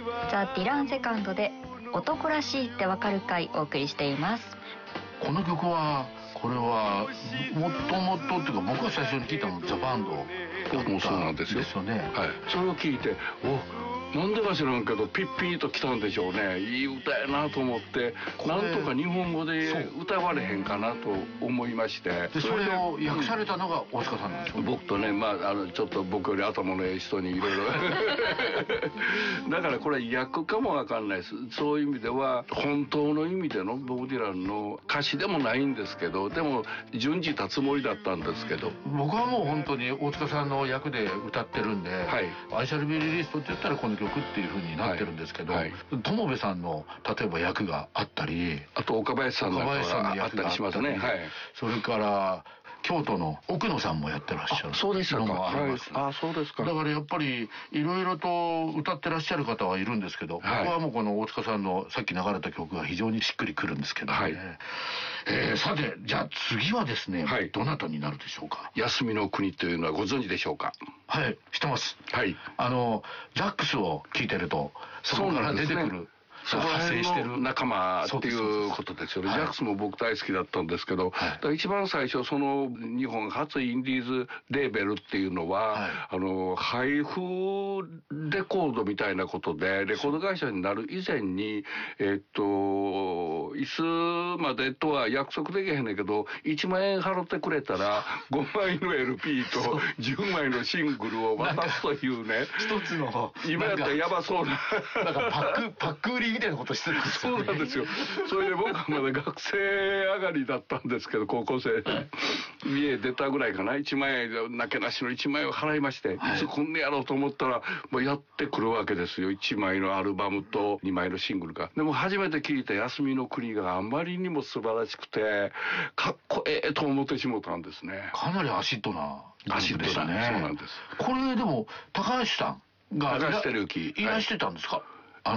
ザ・ディランセカンドで男らしいってわかるかいお送りしています。 この曲はこれはもともとっていうか僕が最初に聞いたのはザ・バンド僕もそうなんですよ。 ですよね。 はい。それを聞いてなんでか知らんけどピッピーと来たんでしょうね。いい歌やなと思ってなんとか日本語で歌われへんかなと思いまして、 でそれを訳されたのが大塚さんなんですよ、 僕とね、ちょっと僕より頭のいい人にいろいろだからこれ訳かもわかんないです。そういう意味では本当の意味でのボブ・ディランの歌詞でもないんですけど、でも順次たつもりだったんですけど、 僕はもう本当に大塚さんの役で歌ってるんで、はい、アイシャルビリリストって言ったらこの曲っていう風になってるんですけど、はいはい、友部さんの例えば役があったり、 あと岡林さんの役があったりしますね。はい、 それから京都の奥野さんもやってらっしゃる。 そうでしたか。 はい、そうですか。だからやっぱりいろいろと歌ってらっしゃる方はいるんですけど、はい、僕はもうこの大塚さんのさっき流れた曲が非常にしっくりくるんですけどね。はい、さてじゃあ次はですね、はい、どなたになるでしょうか。 休みの国というのはご存知でしょうか。 はい、知ってます。 はい、 ジャックスを聴いてるとそこから出てくる。 そこら辺の仲間っていうことですよね。ジャックスも僕大好きだったんですけど、はい、だから一番最初その日本初インディーズレーベルっていうのは、はい、配布レコードみたいなことでレコード会社になる以前にいつまでとは約束できへんねんけど1万円払ってくれたら5枚の LP と10枚のシングルを渡すというね、 一つの今やったらヤバそうななんかパック売りみたいなことしてるんですよね。そうなんですよ。それで僕はまだ学生上がりだったんですけど、高校生で家出たぐらいかな、1万円なけなしの1万円を払いまして、はい、いつこんねやろうと思ったらもうやってくるわけですよ。1枚のアルバムと2枚のシングルが。でも初めて聴いた休みの国があまりにも素晴らしくてかっこええと思ってしもたんですね。 かなりアシッドなアシッドだね。そうなんです。 これでも高橋さんが高橋照之いらしてたんですか、はい、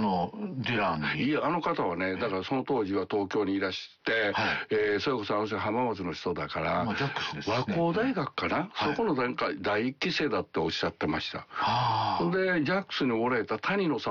ディランに。 いや、あの方はね、だからその当時は東京にいらして、はい、それこそ浜松の人だから、 ジャックスですね、 和光大学かな、はい、そこの第一期生だっておっしゃってました。でジャックスにおられた谷野さん